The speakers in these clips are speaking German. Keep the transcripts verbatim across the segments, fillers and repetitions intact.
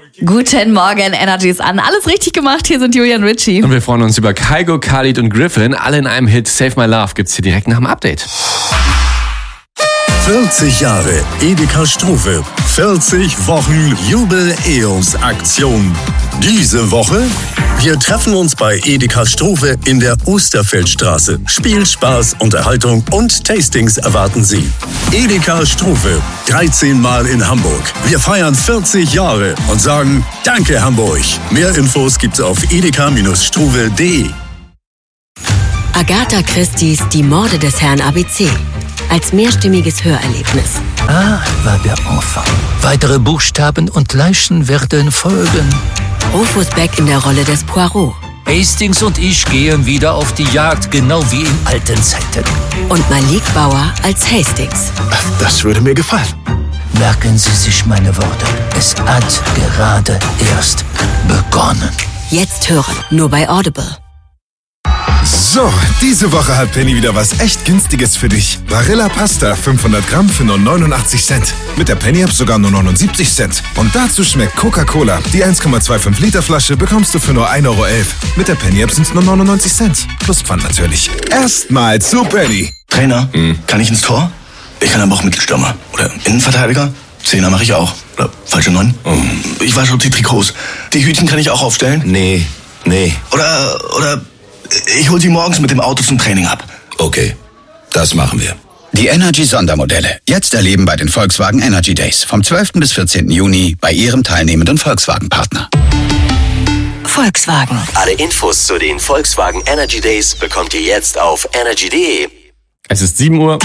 Guten Morgen, Energy ist an. Alles richtig gemacht, hier sind Julian Ritchie. Und wir freuen uns über Kygo, Khalid und Griffin. Alle in einem Hit. Save My Love gibt's hier direkt nach dem Update. vierzig Jahre Edeka Struve. vierzig Wochen Jubel-E O S-Aktion. Diese Woche, wir treffen uns bei Edeka Struve in der Osterfeldstraße. Spiel, Spaß, Unterhaltung und Tastings erwarten Sie. Edeka Struve, dreizehn Mal in Hamburg. Wir feiern vierzig Jahre und sagen Danke Hamburg. Mehr Infos gibt's auf edeka Struve punkt de. Agatha Christie's Die Morde des Herrn A B C. Als mehrstimmiges Hörerlebnis. Ah, war der Anfang. Weitere Buchstaben und Leichen werden folgen. Rufus Beck in der Rolle des Poirot. Hastings und ich gehen wieder auf die Jagd, genau wie in alten Zeiten. Und Malik Bauer als Hastings. Das würde mir gefallen. Merken Sie sich meine Worte. Es hat gerade erst begonnen. Jetzt hören, nur bei Audible. So, diese Woche hat Penny wieder was echt Günstiges für dich. Barilla Pasta fünfhundert Gramm für nur neunundachtzig Cent. Mit der Penny-App sogar nur neunundsiebzig Cent. Und dazu schmeckt Coca-Cola. Die eins Komma fünfundzwanzig Liter Flasche bekommst du für nur ein Euro elf. Mit der Penny-App sind es nur neunundneunzig Cent. Plus Pfand natürlich. Erstmal zu Penny. Trainer, hm. kann ich ins Tor? Ich kann aber auch Mittelstürmer. Oder Innenverteidiger? Zehner mache ich auch. Oder falsche Neun? Oh. Ich wasche die Trikots. Die Hütchen kann ich auch aufstellen? Nee, nee. Oder, oder... Ich hol sie morgens mit dem Auto zum Training ab. Okay, das machen wir. Die Energy-Sondermodelle. Jetzt erleben bei den Volkswagen Energy Days. Vom zwölften bis vierzehnten Juni bei Ihrem teilnehmenden Volkswagen-Partner. Volkswagen. Alle Infos zu den Volkswagen Energy Days bekommt ihr jetzt auf energy punkt de. Es ist sieben Uhr.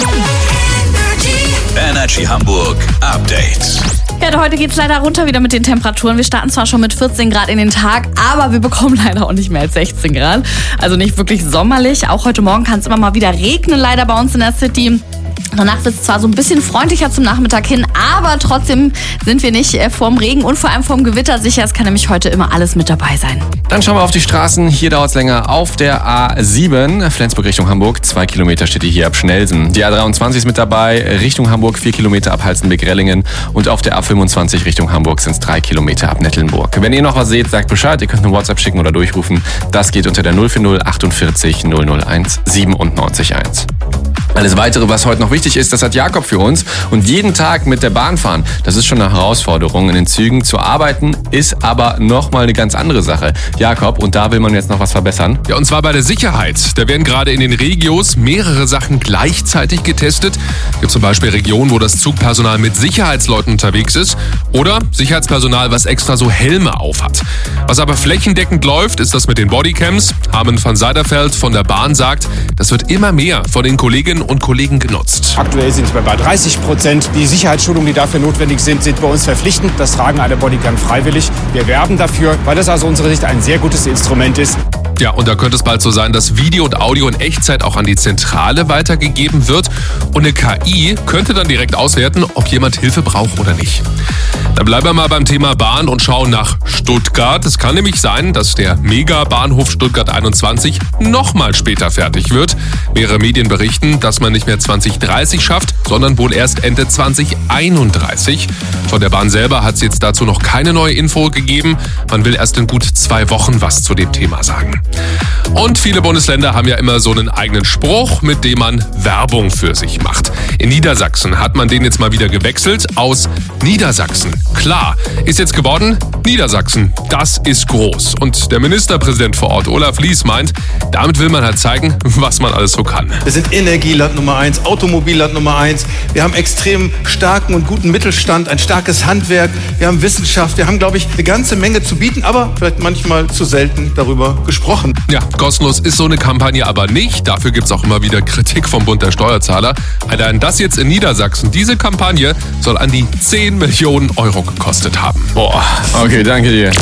Energy Hamburg Update. Ja, heute geht's leider runter wieder mit den Temperaturen. Wir starten zwar schon mit vierzehn Grad in den Tag, aber wir bekommen leider auch nicht mehr als sechzehn Grad. Also nicht wirklich sommerlich. Auch heute Morgen kann es immer mal wieder regnen, leider bei uns in der City. Danach wird es zwar so ein bisschen freundlicher zum Nachmittag hin, aber trotzdem sind wir nicht vorm Regen und vor allem vorm Gewitter sicher. Es kann nämlich heute immer alles mit dabei sein. Dann schauen wir auf die Straßen. Hier dauert es länger auf der A sieben, Flensburg Richtung Hamburg. Zwei Kilometer steht hier ab Schnelsen. Die A dreiundzwanzig ist mit dabei, Richtung Hamburg vier Kilometer ab Halstenbeck-Rellingen. Und auf der A fünfundzwanzig Richtung Hamburg sind es drei Kilometer ab Nettelnburg. Wenn ihr noch was seht, sagt Bescheid. Ihr könnt eine WhatsApp schicken oder durchrufen. Das geht unter der null vier null achtundvierzig null null eins siebenundneunzig eins. Alles Weitere, was heute noch wichtig ist, das hat Jakob für uns. Und jeden Tag mit der Bahn fahren, das ist schon eine Herausforderung. In den Zügen zu arbeiten ist aber nochmal eine ganz andere Sache. Jakob, und da will man jetzt noch was verbessern? Ja, und zwar bei der Sicherheit. Da werden gerade in den Regios mehrere Sachen gleichzeitig getestet. Es gibt zum Beispiel Regionen, wo das Zugpersonal mit Sicherheitsleuten unterwegs ist oder Sicherheitspersonal, was extra so Helme aufhat. Was aber flächendeckend läuft, ist das mit den Bodycams. Armin van Seiderfeld von der Bahn sagt, das wird immer mehr von den Kolleginnen und Kollegen genutzt. Aktuell sind wir bei dreißig Prozent. Die Sicherheitsschulungen, die dafür notwendig sind, sind bei uns verpflichtend. Das Tragen alle Bodycam freiwillig. Wir werben dafür, weil das aus unserer Sicht ein sehr gutes Instrument ist. Ja, und da könnte es bald so sein, dass Video und Audio in Echtzeit auch an die Zentrale weitergegeben wird. Und eine K I könnte dann direkt auswerten, ob jemand Hilfe braucht oder nicht. Dann bleiben wir mal beim Thema Bahn und schauen nach Stuttgart. Es kann nämlich sein, dass der Megabahnhof Stuttgart einundzwanzig noch mal später fertig wird. Mehrere Medien berichten, dass man nicht mehr zwanzig dreißig schafft, sondern wohl erst Ende zwanzig einunddreißig. Von der Bahn selber hat es jetzt dazu noch keine neue Info gegeben. Man will erst in gut zwei Wochen was zu dem Thema sagen. Und viele Bundesländer haben ja immer so einen eigenen Spruch, mit dem man Werbung für sich macht. In Niedersachsen hat man den jetzt mal wieder gewechselt aus Niedersachsen. Klar, ist jetzt geworden, Niedersachsen, das ist groß. Und der Ministerpräsident vor Ort, Olaf Lies, meint, damit will man halt zeigen, was man alles so kann. Wir sind Energieland Nummer eins, Automobilland Nummer eins. Wir haben extrem starken und guten Mittelstand, ein starkes Handwerk. Wir haben Wissenschaft. Wir haben, glaube ich, eine ganze Menge zu bieten, aber vielleicht manchmal zu selten darüber gesprochen. Ja, kostenlos ist so eine Kampagne aber nicht. Dafür gibt es auch immer wieder Kritik vom Bund der Steuerzahler. Allein das jetzt in Niedersachsen, diese Kampagne soll an die zehn Millionen Euro gekostet haben. Boah, okay, danke dir.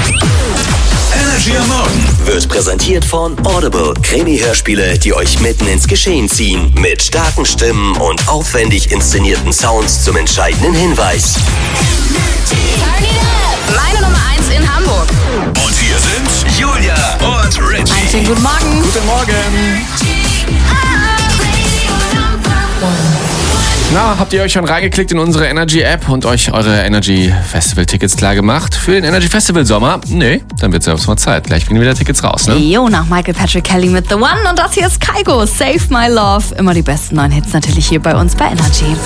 Energy am Morgen Wird präsentiert von Audible. Krimi-Hörspiele, die euch mitten ins Geschehen ziehen. Mit starken Stimmen und aufwendig inszenierten Sounds zum entscheidenden Hinweis. Meine Nummer eins in Hamburg. Und hier sind Julia und Ritchie. Einen schönen guten Morgen. Guten Morgen. Na, habt ihr euch schon reingeklickt in unsere Energy-App und euch eure Energy-Festival-Tickets klar gemacht für den Energy-Festival-Sommer? Nee, dann wird's ja auch mal Zeit. Gleich kriegen wieder Tickets raus, ne? Jo, nach Michael Patrick Kelly mit The One und das hier ist Kygo, Save My Love. Immer die besten neuen Hits natürlich hier bei uns bei Energy.